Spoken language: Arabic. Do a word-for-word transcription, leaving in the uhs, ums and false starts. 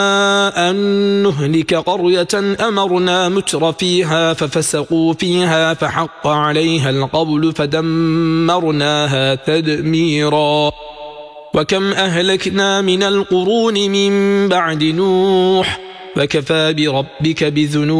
أن نهلك قرية أمرنا متر فيها ففسقوا فيها فحق عليها القول فدمرناها تدميرا وكم أهلكنا من القرون من بعد نوح وكفى بربك بذنوب